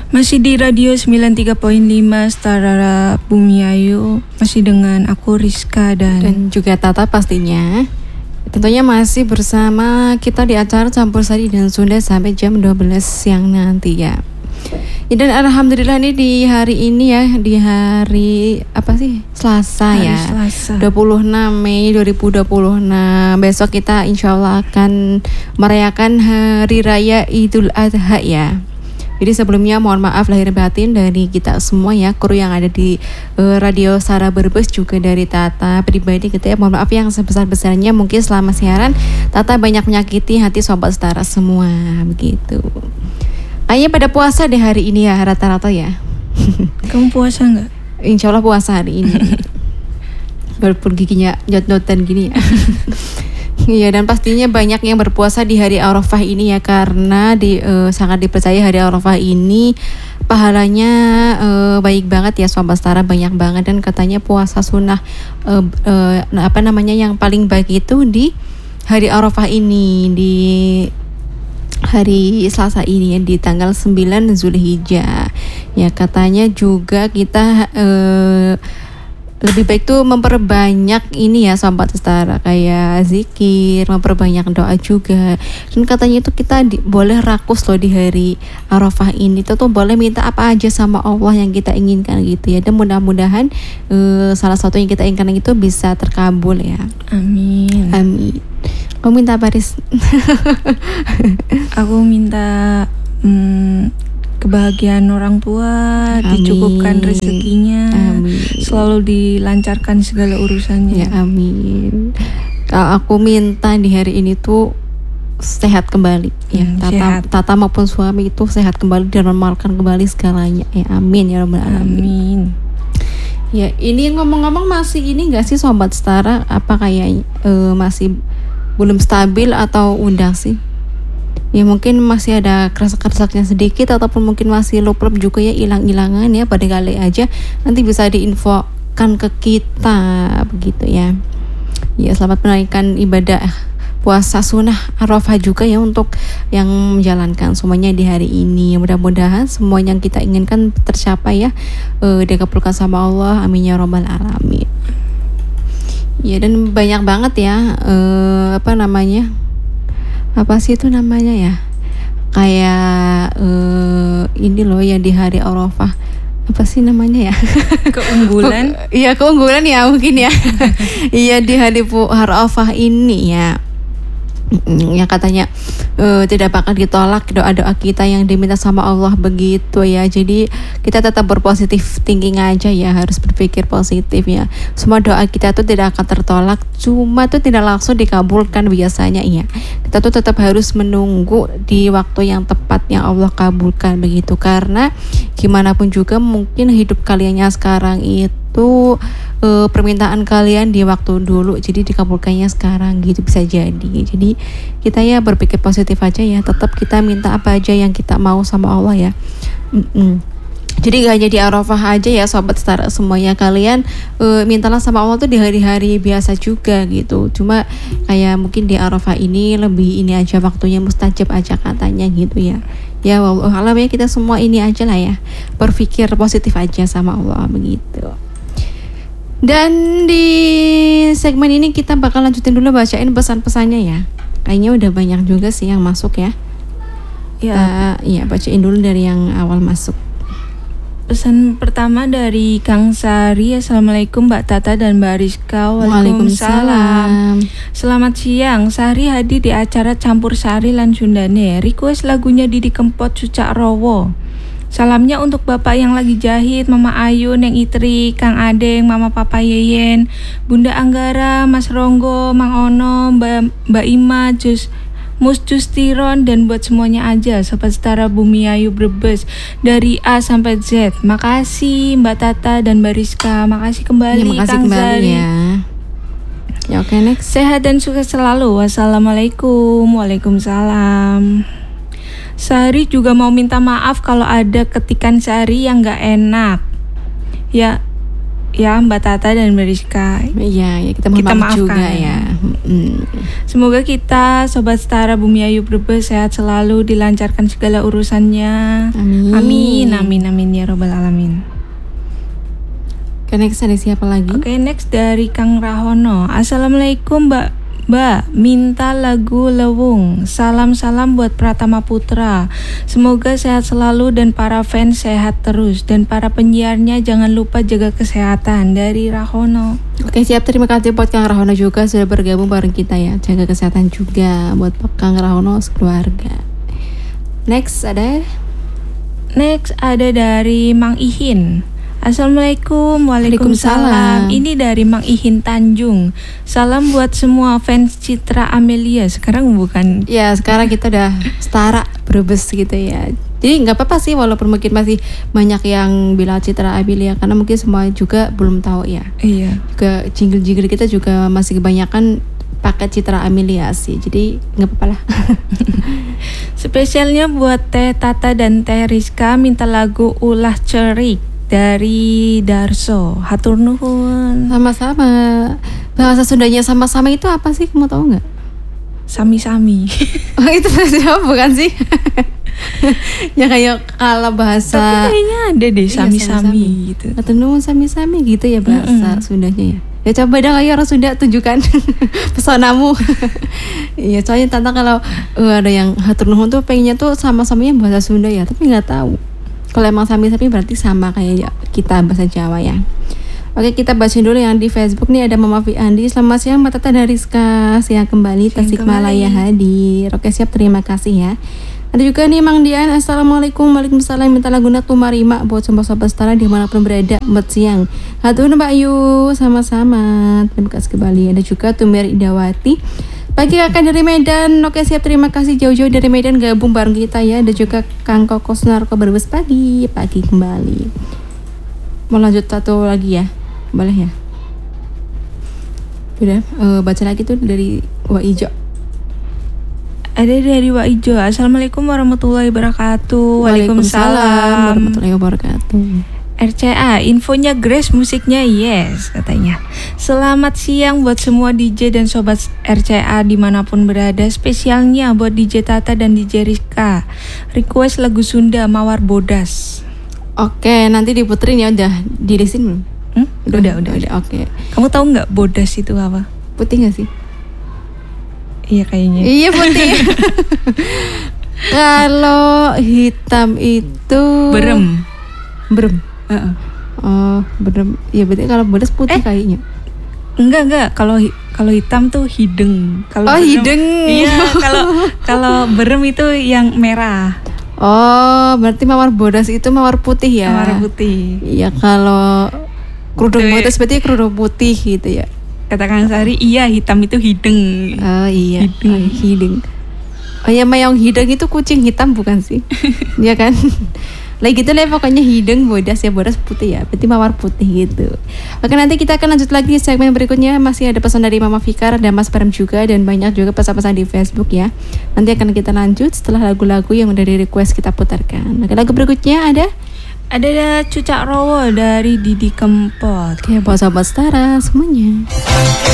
Masih di Radio 93.5 Setara Bumi Ayu. Masih dengan aku Rizka dan juga Tata pastinya. Tentunya masih bersama kita di acara Campur Sari dan Sunda sampai jam 12 siang nanti ya. Dan alhamdulillah nih di hari ini ya, di hari Selasa hari ya. Selasa. 26 Mei 2026. Besok kita insya Allah akan merayakan Hari Raya Idul Adha ya. Jadi sebelumnya mohon maaf lahir batin dari kita semua ya, kru yang ada di Radio Sara Brebes, juga dari Tata pribadi gitu ya. Mohon maaf yang sebesar-besarnya, mungkin selama siaran Tata banyak menyakiti hati sobat setara semua begitu. Kayaknya pada puasa deh hari ini ya rata-rata ya. Kamu puasa nggak? Insya Allah puasa hari ini. Walaupun giginya jot-jotan gini ya. Iya, dan pastinya banyak yang berpuasa di hari Arafah ini ya, karena sangat dipercaya hari Arafah ini pahalanya baik banget ya sobat setara, banyak banget. Dan katanya puasa sunnah yang paling baik itu di hari Arafah ini, di hari Selasa ini ya, di tanggal 9 Zulhijjah. Ya katanya juga kita lebih baik tuh memperbanyak ini ya sobat setara, kayak zikir, memperbanyak doa juga. Dan katanya itu kita boleh rakus loh di hari Arafah ini. Itu tuh boleh minta apa aja sama Allah yang kita inginkan gitu ya. Dan mudah-mudahan salah satu yang kita inginkan itu bisa terkabul ya. Amin. Amin. Kau minta apa, Riz? Aku minta kebahagiaan orang tua, amin. Dicukupkan rezekinya, amin. Selalu dilancarkan segala urusannya. Ya, amin. Kalau aku minta di hari ini tuh sehat kembali ya. Tata maupun suami itu sehat kembali dan normalkan kembali segalanya ya. Amin ya rabbal alamin. Amin. Ya, ini ngomong-ngomong masih ini enggak sih sobat setara, apa kayak masih belum stabil atau undang sih? Ya mungkin masih ada keresak-keresaknya sedikit, ataupun mungkin masih lup-lup juga ya, hilang-hilangan ya. Pada kali aja nanti bisa diinfokan ke kita begitu ya. Ya, selamat menunaikan ibadah puasa sunnah Arafah juga ya untuk yang menjalankan semuanya di hari ini. Mudah-mudahan semua yang kita inginkan tercapai ya, dikabulkan sama Allah, amin ya rabbal alamin. Ya, dan banyak banget ya apa sih itu namanya ya, kayak ini loh yang di hari Arafah, apa sih namanya ya? Keunggulan. Iya, keunggulan ya mungkin ya. Iya, di hari Arafah ini ya, yang katanya tidak bakal ditolak doa-doa kita yang diminta sama Allah begitu ya. Jadi kita tetap berpositif thinking aja ya, harus berpikir positif ya. Semua doa kita tuh tidak akan tertolak, cuma tuh tidak langsung dikabulkan biasanya ya. Kita tuh tetap harus menunggu di waktu yang tepat yang Allah kabulkan begitu. Karena gimana pun juga mungkin hidup kaliannya sekarang itu permintaan kalian di waktu dulu, jadi dikabulkannya sekarang gitu, bisa jadi. Jadi kita ya berpikir positif aja ya, tetap kita minta apa aja yang kita mau sama Allah ya. Jadi gak hanya di Arafah aja ya sobat setara semuanya, kalian mintalah sama Allah tuh di hari-hari biasa juga gitu. Cuma kayak mungkin di Arafah ini lebih ini aja, waktunya mustajab aja katanya gitu ya. Ya wallahu alam ya, kita semua ini aja lah ya, berpikir positif aja sama Allah begitu. Dan di segmen ini kita bakal lanjutin dulu bacain pesan-pesannya ya. Kayaknya udah banyak juga sih yang masuk ya. Ya, bacain dulu dari yang awal masuk. Pesan pertama dari Kang Sari. Assalamualaikum Mbak Tata dan Mbak Rizka. Waalaikumsalam. Selamat siang. Sari hadir di acara Campur Sari lan Sundane. Request lagunya Didi Kempot Sucak Rowo. Salamnya untuk Bapak yang lagi jahit, Mama Ayu, Neng Itri, Kang Adeng, Mama Papa Yeyen, Bunda Anggara, Mas Ronggo, Mang Ono, Mbak Ima, Mus Justiron, dan buat semuanya aja sobat setara Bumi Ayu Brebes dari A sampai Z. Makasih Mbak Tata dan Mbak Rizka. Makasih kembali makasih Kang kembali Zari ya. Ya oke, next. Sehat dan sukses selalu. Wassalamualaikum. Waalaikumsalam. Sari juga mau minta maaf kalau ada ketikan Sari yang gak enak. Ya Mbak Tata dan Mbak Rizka. Iya, ya kita mohon maaf juga ya. Semoga kita Sobat Setara Bumi Ayu Brebes sehat selalu, dilancarkan segala urusannya. Amin ya robbal alamin. Oke, next ada siapa lagi? Oke, next dari Kang Rahono. Assalamualaikum Mbak, minta lagu Lewung. Salam-salam buat Pratama Putra. Semoga sehat selalu dan para fans sehat terus. Dan para penyiarnya jangan lupa jaga kesehatan. Dari Rahono. Oke, siap. Terima kasih buat Kang Rahono juga sudah bergabung bareng kita ya. Jaga kesehatan juga buat Kang Rahono sekeluarga. Next ada dari Mang Ihin. Assalamualaikum. Waalaikumsalam. Ini dari Mang Ihin Tanjung. Salam buat semua fans Citra Amelia. Sekarang bukan. Ya, sekarang kita udah setara Brebes gitu ya. Jadi nggak apa-apa sih walaupun mungkin masih banyak yang bilang Citra Amelia, karena mungkin semua juga belum tahu ya. Iya. Juga jingle-jingle kita juga masih kebanyakan pakai Citra Amelia sih. Jadi nggak apa-apa lah. Spesialnya buat Teh Tata dan Teh Rizka minta lagu Ulah Cerik dari Darso. Hatur nuhun. Sama-sama. Bahasa Sundanya sama-sama itu apa sih? Kamu tahu nggak? Sami-sami. Oh, itu bahasa bukan sih? Ya kayak kalau bahasa. Tapi kayaknya ada deh sami-sami gitu. Hatur nuhun sami-sami gitu ya bahasa Sundanya ya. Ya coba dong ayo orang Sunda tunjukkan pesonamu. Iya, soalnya Tante kalau ada yang hatur nuhun tuh pengennya tuh sama-samanya bahasa Sunda ya, tapi nggak tahu. Kalau emang sami-sami berarti sama kayak kita bahasa Jawa ya. Oke, kita bacain dulu yang di Facebook nih. Ada Mama Andi. Selamat siang Mbak Tata dan Rizka. Siang kembali Tasikmalaya hadir. Oke, siap, terima kasih ya. Ada juga nih Mang Dian. Assalamualaikum. Waalaikumsalam. Minta lagu Natu Marima buat semua sobat setara dimanapun berada. Selamat siang. Hatur Mbak Ayu. Sama-sama. Terima kasih kembali. Ada juga Tumir Idawati. Pagi kakak dari Medan. Oke, siap, terima kasih jauh-jauh dari Medan gabung bareng kita ya. Ada juga Kang Kokos Narko Brebes pagi kembali. Mau lanjut satu lagi ya? Boleh ya? Udah, baca lagi tuh dari Wak Ijo. Ada dari Wak Ijo. Assalamualaikum warahmatullahi wabarakatuh. Waalaikumsalam warahmatullahi wabarakatuh. RCA, infonya Grace, musiknya yes katanya. Selamat siang buat semua DJ dan sobat RCA dimanapun berada. Spesialnya buat DJ Tata dan DJ Rizka. Request lagu Sunda Mawar Bodas. Oke, nanti diputerin ya. Udah dilisin belum? Udah. Oke. Kamu tahu nggak Bodas itu apa? Putih nggak sih? Iya kayaknya. Iya putih. Kalau hitam itu berem. Oh, berem. Ya berarti kalau bodas putih kayaknya. Enggak. Kalau hitam tuh hideng. Kalau hideng. Iya, kalau berem itu yang merah. Oh, berarti mawar bodas itu mawar putih ya. Mawar putih. Iya, kalau kerudung bodas berarti kerudung putih gitu ya. Kata Kang Sari, iya hitam itu hideng. Oh iya, hideng. Oh ya, mayang hideng itu kucing hitam bukan sih? Iya kan? Lagi gitu lah pokoknya hideng bodas ya, bodas putih ya, berarti mawar putih gitu. Oke, nanti kita akan lanjut lagi segmen berikutnya. Masih ada pesan dari Mama Fikar dan Mas Perem juga, dan banyak juga pesan-pesan di Facebook ya. Nanti akan kita lanjut setelah lagu-lagu yang udah di request kita putarkan. Oke, lagu berikutnya ada Cucak Rowo dari Didi Kempot. Oke, buat sobat setara semuanya.